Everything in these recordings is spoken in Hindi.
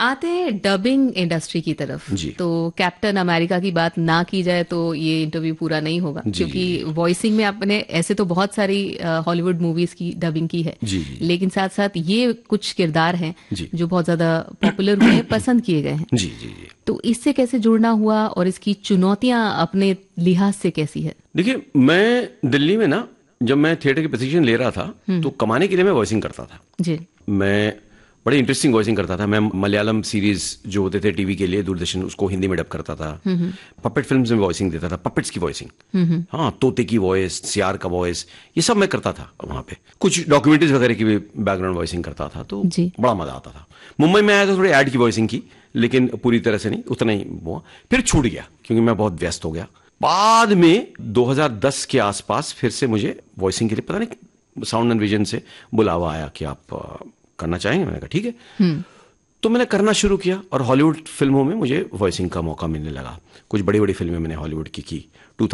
आते हैं डबिंग इंडस्ट्री की तरफ। तो कैप्टन अमेरिका की बात ना की जाए तो ये इंटरव्यू पूरा नहीं होगा, क्योंकि वॉइसिंग में आपने ऐसे तो बहुत सारी हॉलीवुड मूवीज की डबिंग की है, लेकिन साथ साथ ये कुछ किरदार हैं जो बहुत ज्यादा पॉपुलर हुए हैं, पसंद किए गए हैं। तो इससे कैसे जुड़ना हुआ और इसकी चुनौतियां अपने लिहाज से कैसी है? देखिए, मैं दिल्ली में ना जब मैं थिएटर की पोजीशन ले रहा था तो कमाने के लिए मैं वॉइसिंग करता था जी। मैं बड़ी इंटरेस्टिंग वॉइसिंग करता था। मैं मलयालम सीरीज जो होते थे टीवी के लिए दूरदर्शन, उसको हिंदी में डब करता था। पपेट फिल्म्स में वॉइसिंग देता था, पपेट्स की वॉइसिंग, हाँ, तोते की वॉइस, सियार का वॉइस, ये सब मैं करता था वहां पे। कुछ डॉक्यूमेंट्रीज वगैरह की भी बैकग्राउंड वॉइसिंग करता था, तो बड़ा मजा आता था। मुंबई में आया तो थोड़ी ऐड की वॉइसिंग की, लेकिन पूरी तरह से नहीं, उतना ही हुआ। फिर छूट गया क्योंकि मैं बहुत व्यस्त हो गया। बाद में 2010 के आसपास फिर से मुझे वॉइसिंग के लिए, पता नहीं, साउंड एंड विजन से बुलावा आया कि आप करना चाहेंगे। मैंने कहा ठीक है। तो मैंने करना शुरू किया और हॉलीवुड फिल्मों में मुझे वॉइसिंग का मौका मिलने लगा। कुछ बड़ी बड़ी फिल्में मैंने हॉलीवुड की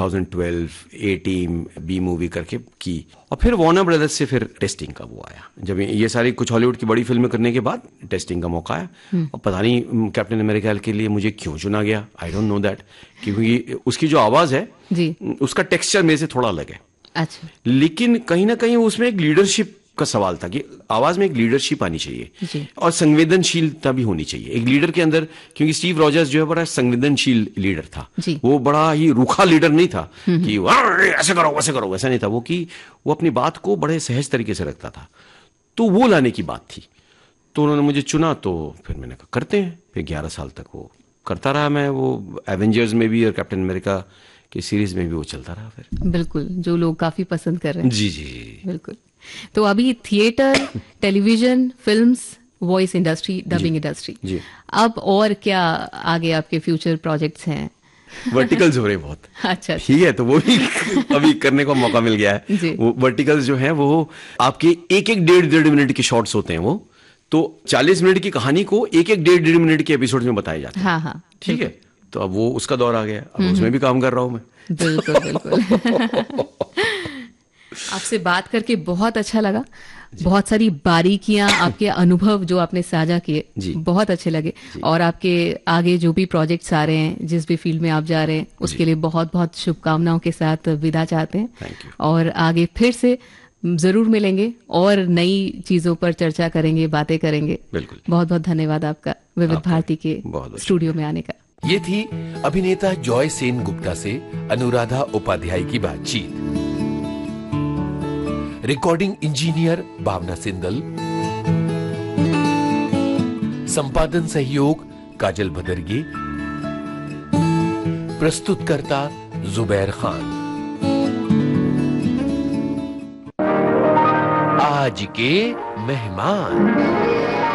2012 A-Team, बी मूवी करके की। और फिर वार्नर ब्रदर्स से फिर टेस्टिंग का वो आया। जब ये सारी कुछ हॉलीवुड की बड़ी फिल्में करने के बाद टेस्टिंग का मौका आया। और पता नहीं कैप्टन अमेरिका के लिए मुझे क्यों चुना गया, आई डोंट नो दैट, क्योंकि उसकी जो आवाज है जी, उसका टेक्सचर मेरे से थोड़ा अलग है। अच्छा। लेकिन कहीं ना कहीं उसमें एक लीडरशिप का सवाल था कि आवाज में एक लीडरशिप आनी चाहिए और संवेदनशीलता भी होनी चाहिए एक लीडर के अंदर, क्योंकि स्टीव रॉजर्स जो है बड़ा संवेदनशील लीडर था। वो बड़ा ही रूखा लीडर नहीं था कि ऐसे करो वैसे करो, वैसा नहीं था वो, कि वो अपनी बात को बड़े सहज तरीके से रखता था। तो वो लाने की बात थी। तो उन्होंने मुझे चुना, तो फिर मैंने कहा करते हैं। फिर 11 साल तक वो करता रहा मैं। वो एवेंजर्स में भी और कैप्टन अमेरिका की सीरीज में भी वो चलता रहा फिर। बिल्कुल, जो लोग काफी पसंद कर रहे हैं। जी जी बिल्कुल। तो अभी theatre, television, films, voice industry, dubbing industry, अब और क्या आगे आपके फ्यूचर प्रोजेक्ट्स हैं? वर्टिकल्स हो रहे बहुत। अच्छा, ठीक है, तो वो भी अभी करने का मौका मिल गया है। वो वर्टिकल्स जो है वो आपके एक डेढ़ मिनट के शॉर्ट्स होते हैं। वो तो 40 मिनट की कहानी को एक डेढ़ मिनट के एपिसोड में बताया जाता है। हाँ हाँ, ठीक है। तो अब वो उसका दौर आ गया, अब उसमें भी काम कर रहा हूं मैं। बिल्कुल बिल्कुल। आपसे बात करके बहुत अच्छा लगा। बहुत सारी बारीकियां, आपके अनुभव जो आपने साझा किए बहुत अच्छे लगे। और आपके आगे जो भी प्रोजेक्ट्स आ रहे हैं, जिस भी फील्ड में आप जा रहे हैं, उसके लिए बहुत बहुत शुभकामनाओं के साथ विदा चाहते हैं। और आगे फिर से जरूर मिलेंगे और नई चीजों पर चर्चा करेंगे, बातें करेंगे। बिल्कुल। बहुत बहुत धन्यवाद आपका विविध भारती के स्टूडियो में आने का। ये थी अभिनेता जॉय सेन गुप्ता से अनुराधा उपाध्याय की बातचीत। रिकॉर्डिंग इंजीनियर भावना सिंदल, संपादन सहयोग काजल भदरगे, प्रस्तुतकर्ता जुबैर खान। आज के मेहमान।